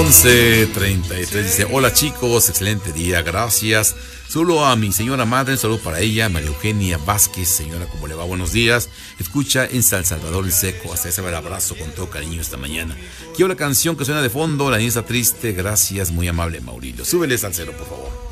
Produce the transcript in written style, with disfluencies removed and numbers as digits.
11:33 dice: hola chicos, excelente día, gracias. Solo a mi señora madre, saludo para ella, María Eugenia Vázquez. Señora, ¿cómo le va? Buenos días. Escucha en San Salvador el Seco. Hasta ese abrazo con todo cariño esta mañana. Quiero la canción que suena de fondo, La niña está triste. Gracias, muy amable Maurilio. Súbele, Salcero, por favor.